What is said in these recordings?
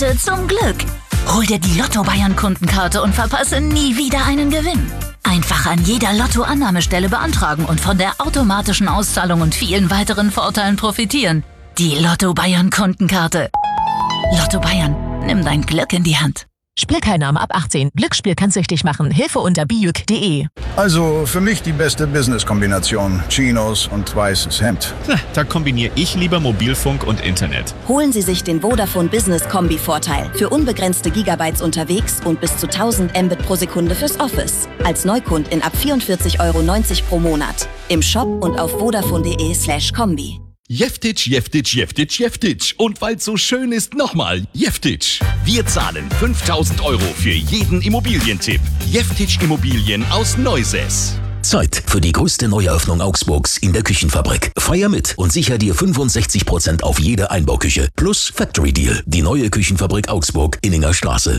Bitte zum Glück. Hol dir die Lotto Bayern Kundenkarte und verpasse nie wieder einen Gewinn. Einfach an jeder Lotto-Annahmestelle beantragen und von der automatischen Auszahlung und vielen weiteren Vorteilen profitieren. Die Lotto Bayern Kundenkarte. Lotto Bayern, nimm dein Glück in die Hand. Spielteilnahme ab 18. Glücksspiel kann süchtig machen. Hilfe unter bijuk.de. Also für mich die beste Business-Kombination. Chinos und weißes Hemd. Da kombiniere ich lieber Mobilfunk und Internet. Holen Sie sich den Vodafone Business Kombi-Vorteil. Für unbegrenzte Gigabytes unterwegs und bis zu 1000 Mbit pro Sekunde fürs Office. Als Neukundin ab 44,90 € pro Monat. Im Shop und auf vodafone.de/kombi. Jeftich, Jeftich, Jeftich, Jeftich. Und weil's so schön ist, nochmal Jeftich. Wir zahlen 5.000 € für jeden Immobilientipp. Jeftich Immobilien aus Neusäß. Zeit für die größte Neueröffnung Augsburgs in der Küchenfabrik. Feier mit und sicher dir 65% auf jede Einbauküche. Plus Factory Deal. Die neue Küchenfabrik Augsburg, Inninger Straße.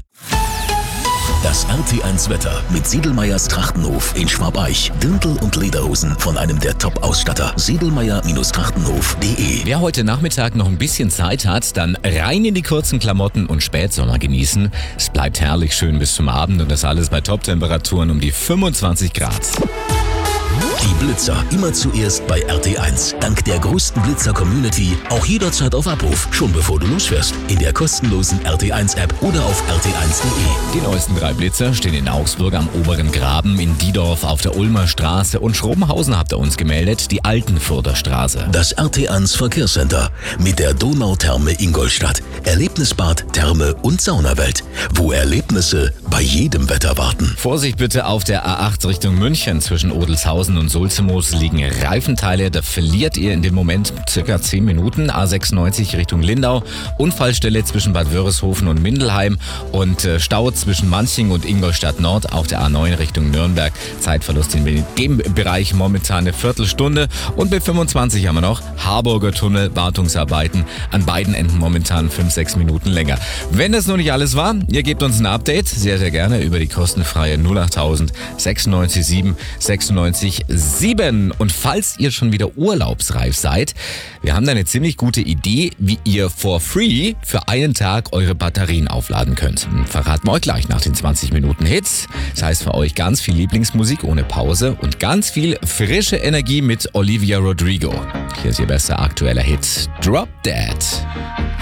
Das RT1 Wetter mit Siedelmeyers Trachtenhof in Schwabeich. Dirndl und Lederhosen von einem der Top-Ausstatter. Siedelmeyer-Trachtenhof.de. Wer heute Nachmittag noch ein bisschen Zeit hat, dann rein in die kurzen Klamotten und Spätsommer genießen. Es bleibt herrlich schön bis zum Abend und das alles bei Top-Temperaturen um die 25 Grad. Die Blitzer immer zuerst bei RT1. Dank der größten Blitzer-Community auch jederzeit auf Abruf, schon bevor du losfährst. In der kostenlosen RT1-App oder auf rt1.de. Die neuesten 3 Blitzer stehen in Augsburg am Oberen Graben, in Diedorf auf der Ulmer Straße und Schrobenhausen habt ihr uns gemeldet, die Altenfurter Straße. Das RT1 Verkehrscenter mit der Donautherme Ingolstadt. Erlebnisbad, Therme und Saunawelt, wo Erlebnisse bei jedem Wetter warten. Vorsicht bitte auf der A8 Richtung München. Zwischen Odelshausen und Sulzemoos liegen Reifenteile. Da verliert ihr in dem Moment circa 10 Minuten. A96 Richtung Lindau. Unfallstelle zwischen Bad Wörishofen und Mindelheim. Und Stau zwischen Manching und Ingolstadt Nord. Auf der A9 Richtung Nürnberg. Zeitverlust in dem Bereich momentan eine Viertelstunde. Und bei 25 haben wir noch Harburger Tunnel. Wartungsarbeiten an beiden Enden momentan 5-6 Minuten länger. Wenn das noch nicht alles war, ihr gebt uns ein Update. Sehr, sehr gerne über die kostenfreie 08000 96 7 96 7. Und falls ihr schon wieder urlaubsreif seid, wir haben da eine ziemlich gute Idee, wie ihr for free für einen Tag eure Batterien aufladen könnt. Verraten wir euch gleich nach den 20 Minuten Hits. Das heißt für euch ganz viel Lieblingsmusik ohne Pause und ganz viel frische Energie mit Olivia Rodrigo. Hier ist ihr bester aktueller Hit, Drop Dead.